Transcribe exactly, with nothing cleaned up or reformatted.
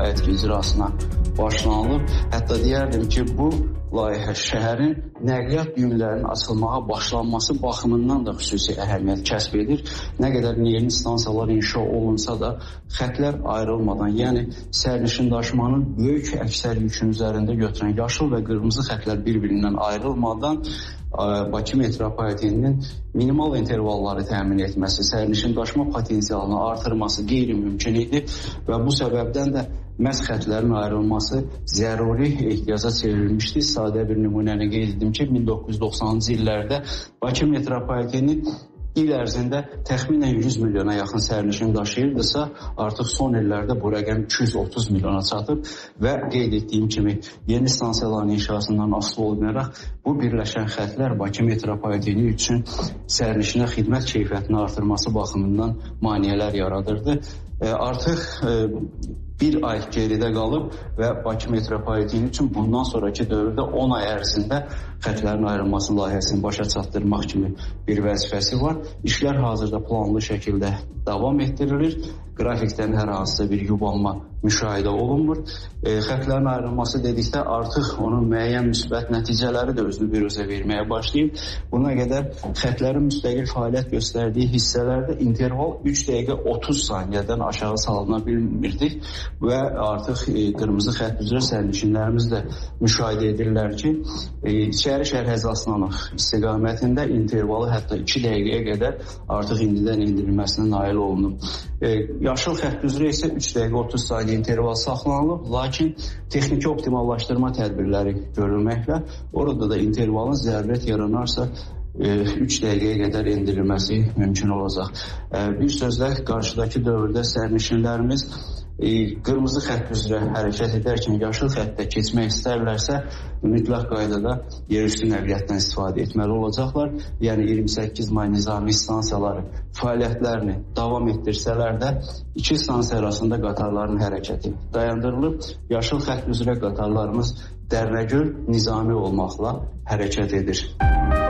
istirahət icrasına başlanılıb. Hətta deyərdim ki, bu layihə şəhərin nəqliyyat düyünlərinin açılmağa başlanması baxımından da xüsusi əhəmiyyət kəsb edir. Nə qədər yeni stansiyalar inşa olunsa da xətlər ayrılmadan, yəni sərnişin daşımanın böyük əksər yükün üzərində götürən yaşıl və qırmızı xətlər bir-birindən ayrılmadan Bakı metropoliteninin minimal intervalları təmin etməsi, sərnişin daşıma potensialını artırması qeyri-mümkün idi və bu səbəbdən də məhz xətlərin ayrılması zəruri ehtiyaca çevrilmişdi. Sadə bir nümunəni qeyd etdim ki, min doqquz yüz doxsanıncı illərdə Bakı metropoliteni il ərzində təxminən yüz milyona yaxın sərnişin daşıyırdısa, artıq son illərdə bu rəqəm iki yüz otuz milyona çatıb və qeyd etdiyim kimi yeni stansiyaların inşasından asılı olmayaraq bu birləşən xətlər Bakı metropoliteni üçün sərnişinə xidmət keyfiyyətini artırması baxımından maneələr yaradırdı. E, artıq e, bir ay geridə qalıb və Bakı metropoliteni üçün bundan sonraki dövrdə on ay ərzində xətlərin ayrılması layihəsini başa çatdırmaq kimi bir vəzifəsi var. İşlər hazırda planlı şəkildə davam etdirilir. Qrafikdən hər hansısa bir yubanma müşahidə olunmur. E, xətlərin ayrılması dedikdə artıq onun müəyyən müsbət nəticələri də özünü biruzə verməyə başlayıb. Buna qədər xətlərin müstəqil fəaliyyət göstərdiyi hissələrdə interval üç dəqiqə otuz saniyədən aşağı salına bilmirdik və artıq e, qırmızı xətt üzrə sərnişinlərimiz də müşahidə edirlər ki, e, İçəri şəhər Həzaslanıq istiqamətində intervalı hətta iki dəqiqəyə qədər artıq indidən endirilməsinə nail olunub. E, yaşıl xətt üzrə isə üç dəqiqə otuz saniyə interval saxlanılıb, lakin texniki optimallaşdırma tədbirləri görülməklə orada da intervalın zərurət yaranarsa üç dəqiqəyə qədər endirilməsi mümkün olacaq. Bir sözlə, qarşıdakı dövrdə sərnişinlərimiz qırmızı xətt üzrə hərəkət edərkən yaşıl xəttə keçmək istərlərsə, mütləq qaydada yerüstü nəqliyyatdan istifadə etməli olacaqlar. Yəni iyirmi səkkiz may nizami stansiyaları fəaliyyətlərini davam etdirsələr də iki stansiya arasında qatarların hərəkəti dayandırılıb. Yaşıl xətt üzrə qatarlarımız Dərnəgöl nizami olmaqla hərəkət edir.